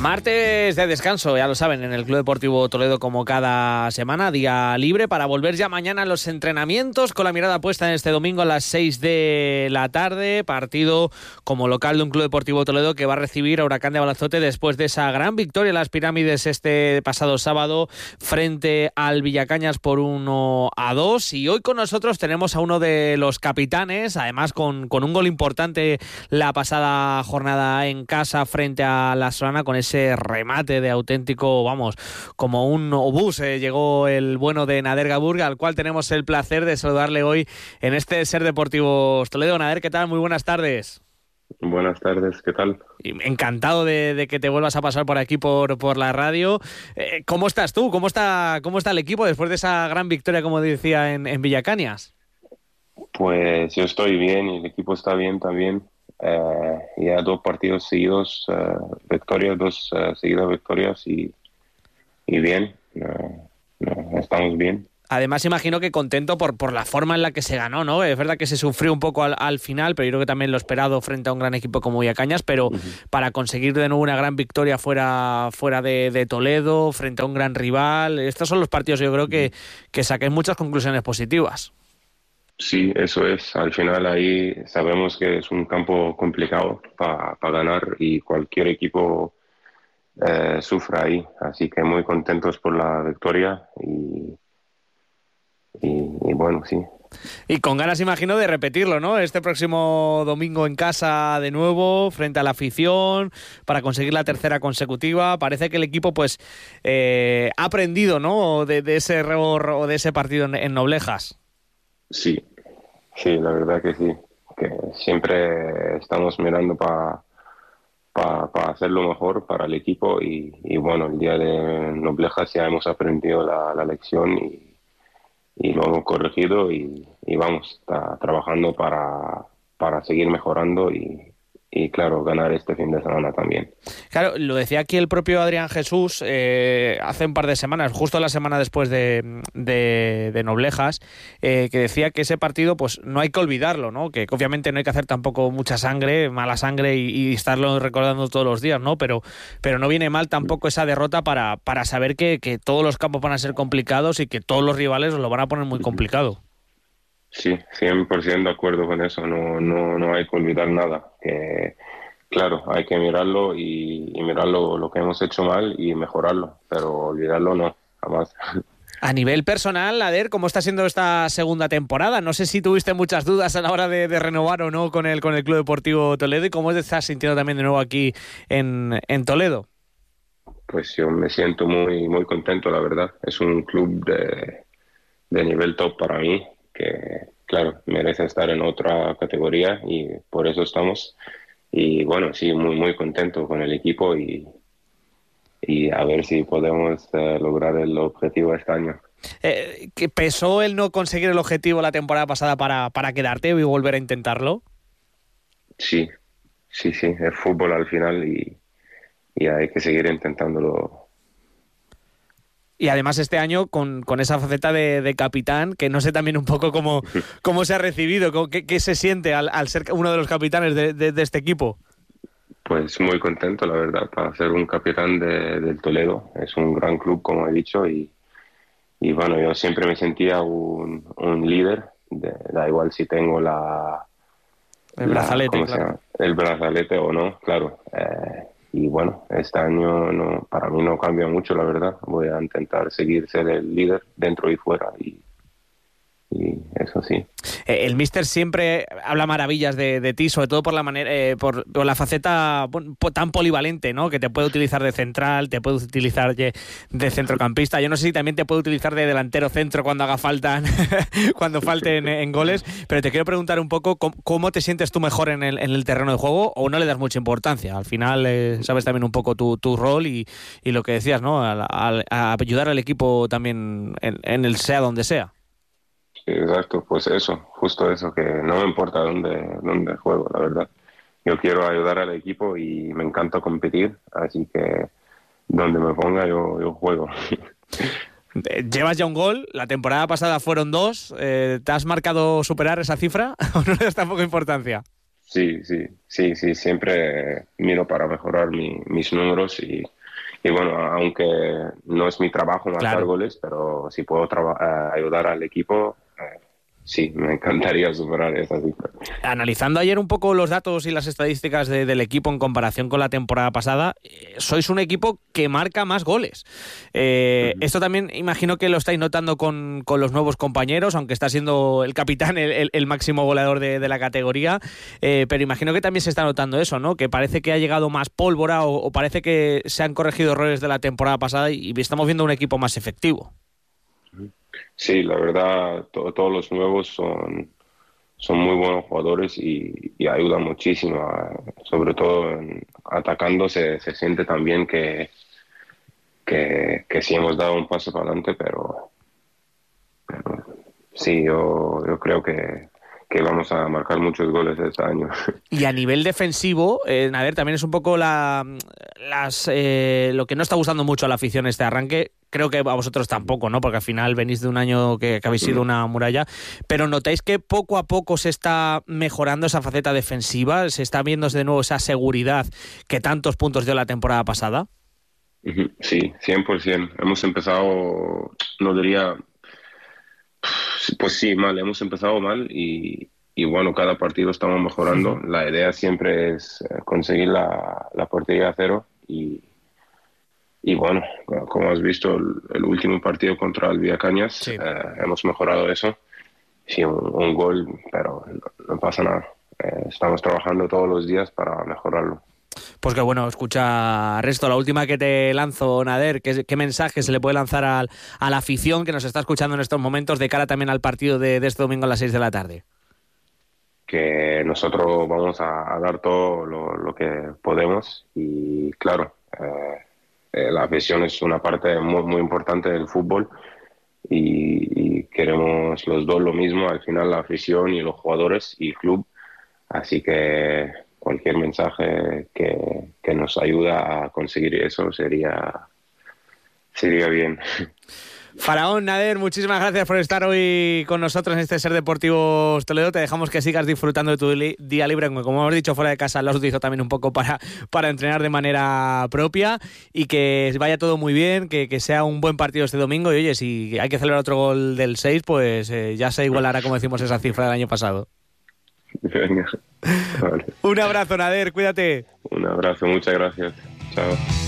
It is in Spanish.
Martes de descanso, ya lo saben, en el Club Deportivo Toledo como cada semana, día libre para volver ya mañana a los entrenamientos con la mirada puesta en este domingo a las 6 de la tarde, partido como local de un Club Deportivo Toledo que va a recibir a Huracán de Balazote después de esa gran victoria en las Pirámides este pasado sábado frente al Villacañas por 1-2, y hoy con nosotros tenemos a uno de los capitanes, además con un gol importante la pasada jornada en casa frente a la Solana, con ese remate de auténtico, vamos, como un obús, llegó el bueno de Nader Gaburg, al cual tenemos el placer de saludarle hoy en este Ser Deportivos Toledo. Nader, ¿qué tal? Muy buenas tardes. Buenas tardes, ¿qué tal? Encantado de que te vuelvas a pasar por aquí por la radio. ¿Cómo estás tú? ¿Cómo está el equipo después de esa gran victoria, como decía, en Villacañas? Pues yo estoy bien y el equipo está bien también. Ya 2 partidos seguidos, victorias, 2 seguidas victorias y bien, estamos bien. Además, imagino que contento por la forma en la que se ganó, ¿no? Es verdad que se sufrió un poco al final, pero yo creo que también lo esperado frente a un gran equipo como Villacañas, pero para conseguir de nuevo una gran victoria fuera de Toledo, frente a un gran rival, estos son los partidos yo creo que saqué muchas conclusiones positivas. Sí, eso es. Al final ahí sabemos que es un campo complicado para ganar y cualquier equipo sufre ahí. Así que muy contentos por la victoria y bueno, sí. Y con ganas, imagino, de repetirlo, ¿no? Este próximo domingo en casa de nuevo, frente a la afición, para conseguir la tercera consecutiva. Parece que el equipo pues ha aprendido, ¿no? De ese error o de ese partido en Noblejas. Sí, la verdad que sí. Que siempre estamos mirando para hacerlo mejor para el equipo y bueno, el día de Noblejas ya hemos aprendido la lección y lo hemos corregido y vamos, está trabajando para seguir mejorando y claro, ganar este fin de semana también. Claro, lo decía aquí el propio Adrián Jesús hace un par de semanas, justo la semana después de Noblejas, que decía que ese partido pues no hay que olvidarlo, ¿no? Que obviamente no hay que hacer tampoco mucha sangre, mala sangre y estarlo recordando todos los días, ¿no? Pero no viene mal tampoco esa derrota para saber que todos los campos van a ser complicados y que todos los rivales lo van a poner muy complicado. Sí, 100% de acuerdo con eso, no hay que olvidar nada, que claro, hay que mirarlo y mirar lo que hemos hecho mal y mejorarlo, pero olvidarlo no, jamás. A nivel personal, Nader, ¿cómo está siendo esta segunda temporada? No sé si tuviste muchas dudas a la hora de renovar o no con el Club Deportivo Toledo, y cómo te estás sintiendo también de nuevo aquí en Toledo. Pues yo me siento muy, muy contento, la verdad. Es un club de nivel top para mí, que claro, merece estar en otra categoría y por eso estamos. Y bueno, sí, muy, muy contento con el equipo y a ver si podemos lograr el objetivo este año. ¿Que pesó el no conseguir el objetivo la temporada pasada para quedarte y volver a intentarlo? Sí, es fútbol al final y hay que seguir intentándolo. Y además este año con esa faceta de capitán, que no sé también un poco cómo se ha recibido, qué se siente al ser uno de los capitanes de este equipo. Pues muy contento, la verdad, para ser un capitán del Toledo. Es un gran club, como he dicho, y bueno, yo siempre me sentía un líder, da igual si tengo el brazalete, claro. El brazalete o no, claro. Y bueno, este año para mí no cambia mucho, la verdad. Voy a intentar seguir ser el líder dentro y fuera y eso sí. El míster siempre habla maravillas de ti, sobre todo por la manera, por la faceta tan polivalente, ¿no? Que te puede utilizar de central, te puede utilizar de centrocampista. Yo no sé si también te puede utilizar de delantero centro cuando haga falta, cuando falten en goles. Pero te quiero preguntar un poco cómo te sientes tú mejor en el terreno de juego, o no le das mucha importancia. Al final sabes también un poco tu rol y lo que decías, ¿no? A ayudar al equipo también en el sea donde sea. Exacto, pues eso, justo eso, que no me importa dónde juego, la verdad. Yo quiero ayudar al equipo y me encanta competir, así que donde me ponga yo juego. Llevas ya un gol, la temporada pasada fueron 2, ¿te has marcado superar esa cifra o no le das tampoco importancia? Sí, siempre miro para mejorar mis números y bueno, aunque no es mi trabajo marcar Claro. goles, pero si puedo ayudar al equipo, sí, me encantaría superar esa cifra. Analizando ayer un poco los datos y las estadísticas del equipo en comparación con la temporada pasada, sois un equipo que marca más goles. Ujú. Esto también imagino que lo estáis notando con los nuevos compañeros, aunque está siendo el capitán el máximo goleador de la categoría, pero imagino que también se está notando eso, ¿no? Que parece que ha llegado más pólvora o parece que se han corregido errores de la temporada pasada y estamos viendo un equipo más efectivo. Sí, la verdad, todos los nuevos son muy buenos jugadores y ayudan muchísimo. Sobre todo atacando se siente también que sí hemos dado un paso para adelante, pero sí, yo creo que vamos a marcar muchos goles este año. Y a nivel defensivo, Nader, también es un poco lo que no está gustando mucho a la afición este arranque. Creo que a vosotros tampoco, ¿no? Porque al final venís de un año que habéis sido una muralla. Pero ¿notáis que poco a poco se está mejorando esa faceta defensiva? ¿Se está viendo de nuevo esa seguridad que tantos puntos dio la temporada pasada? Sí, 100%. Hemos empezado, no diría, pues sí, mal, hemos empezado mal y bueno, cada partido estamos mejorando. La idea siempre es conseguir la portería a cero y bueno, como has visto, el último partido contra el Villacañas, Sí. hemos mejorado eso. Sí, un gol, pero no pasa nada. Estamos trabajando todos los días para mejorarlo. Pues que bueno, escucha, Resto, la última que te lanzo, Nader, ¿qué mensaje se le puede lanzar a la afición que nos está escuchando en estos momentos de cara también al partido de este domingo a las 6 de la tarde? Que nosotros vamos a dar todo lo que podemos y claro, la afición es una parte muy, muy importante del fútbol y queremos los dos lo mismo, al final la afición y los jugadores y el club, así que cualquier mensaje que nos ayuda a conseguir eso sería bien. Faraón, Nader, muchísimas gracias por estar hoy con nosotros en este Ser Deportivos Toledo. Te dejamos que sigas disfrutando de tu día libre, como hemos dicho, fuera de casa lo has utilizado también un poco para entrenar de manera propia y que vaya todo muy bien, que sea un buen partido este domingo y oye, si hay que celebrar otro gol del 6, pues ya se igualará, como decimos, esa cifra del año pasado. Venga. Vale. Un abrazo, Nader, cuídate. Un abrazo, muchas gracias. Chao.